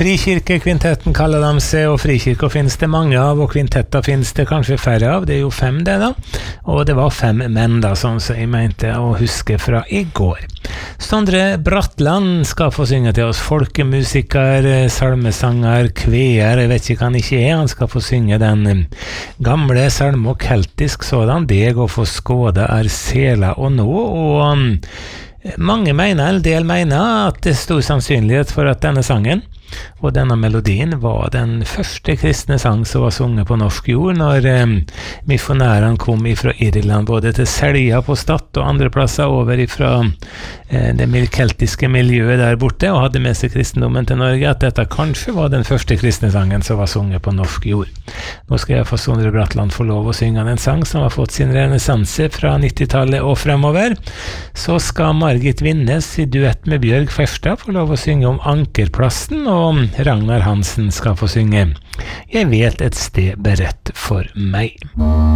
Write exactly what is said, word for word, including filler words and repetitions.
Frikirkekvintetten kaller de seg, og frikirker finnes det mange av, og kvintetter finnes det kanskje færre av, det er jo fem det da, og det var fem menn da, sånn som jeg mente å huske fra i går. Sondre Bratland skal få synge til oss, folkemusiker, salmesanger, kveer, jeg vet ikke hva han ikke er, han skal få synge den gamle salme og keltisk sådan, deg å få skåde er sela og nå, og mange mener, eller del mener, at det er stor sannsynlighet for at denne sangen og denne melodien var den første kristne sang som var sunget på norsk jord når eh, missionærene kom ifra Irland, både til Selja på Stad og andre plasser over ifra eh, det keltiske miljøet der borte, og hadde med seg kristendommen til Norge, at dette kanskje var den første kristne sangen som var sunget på norsk jord. Nå skal jeg få Sondre Bratland få lov å synge en sang som har fått sin renessanse fra nittitallet og fremover. Så skal Margit Vinnes i duett med Bjørg Ferstad få lov å synge om Ankerplassen, og Ragnar Hansen skal få synge Jeg vet et sted beredt for meg.